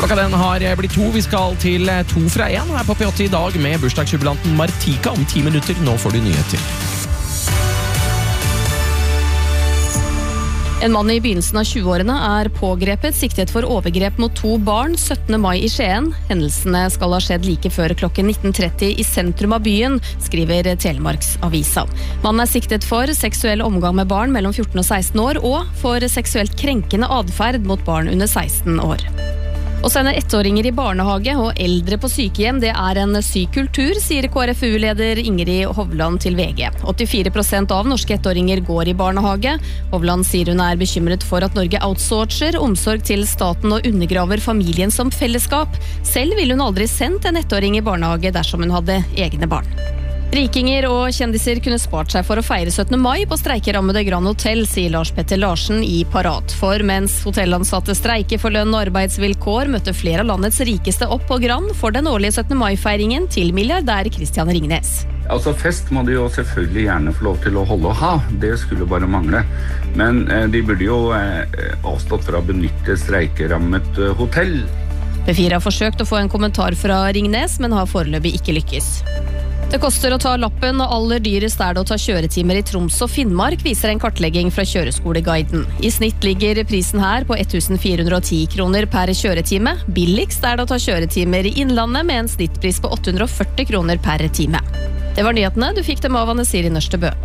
Klokka den har blitt 2, vi skal til 2 fra 1 her på P8 I dag med bursdagsjubilanten Martika om 10 minutter. Nå får du nyheter. En mann I begynnelsen av 20-årene pågrepet, siktet for overgrep mot 2 barn 17. mai I Skien. Hendelsene skal ha skjedd like før klokken 19:30 I sentrum av byen, skriver Telemarksavisa. Mannen siktet for seksuell omgang med barn mellom 14 og 16 år, og for seksuelt krenkende adferd mot barn under 16 år. Å sende 1-åringer I barnehage og eldre på sykehjem, det en syk kultur, sier KrFU-leder Ingrid Hovland til VG. 84% av norske 1-åringer går I barnehage. Hovland sier hun bekymret for at Norge outsourcer omsorg til staten og undergraver familien som fellesskap. Selv ville hun aldri sendt en 1-åring I barnehage dersom hun hadde egne barn. Rikinger og kjendiser kunne spart seg for å feire 17. mai på streikerammede Grand Hotel, sier Lars Petter Larsen I Parat. For mens hotellansatte streiker for lønn og arbeidsvilkår, møtte flere av landets rikeste opp på Grand for den årlige 17. mai-feiringen til milliardær Christian Ringnes. Altså fest må de jo selvfølgelig gjerne få lov til å holde og ha, det skulle bare mangle. Men de burde jo avstått fra å benytte streikerammet hotell. P4 har forsøkt å få en kommentar fra Ringnes, men har foreløpig ikke lykkes. Det koster å ta lappen, og aller dyrest det å ta kjøretimer I Troms og Finnmark, viser en kartlegging fra Kjøreskoleguiden. I snitt ligger prisen her på 1410 kroner per kjøretime. Billigst det å ta kjøretimer I Innlandet med en snittpris på 840 kroner per time. Det var nyhetene, du fikk dem av Anne Siri Nørstebø.